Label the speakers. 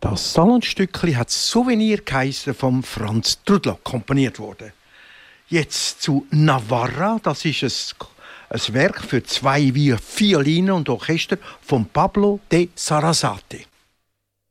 Speaker 1: Das Salonstückli hat Souvenir geheissen, vom Franz Trudla komponiert worden. Jetzt zu Navarra, das ist ein Werk für 2 Violinen und Orchester von Pablo de Sarasate.